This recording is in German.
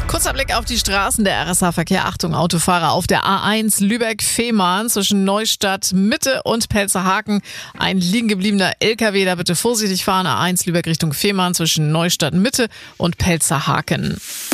Kurzer Blick auf die Straßen der RSH-Verkehr. Achtung, Autofahrer auf der A1 Lübeck-Fehmarn zwischen Neustadt Mitte und Pelzerhaken. Ein liegen gebliebener LKW, da bitte vorsichtig fahren. A1 Lübeck Richtung Fehmarn zwischen Neustadt Mitte und Pelzerhaken.